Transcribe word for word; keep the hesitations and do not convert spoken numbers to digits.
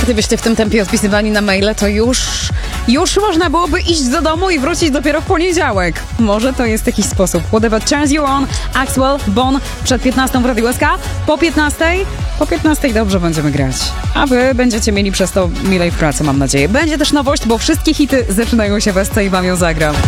Gdybyście w tym tempie odpisywali na maile, to już, już można byłoby iść do domu i wrócić dopiero w poniedziałek. Może to jest jakiś sposób. Whatever turns you on, Axwell, Bon, przed piętnastą w Radiu S K. Po piętnastej, po piętnastej dobrze będziemy grać. A wy będziecie mieli przez to milej w pracy, mam nadzieję. Będzie też nowość, bo wszystkie hity zaczynają się w S C i wam ją zagram.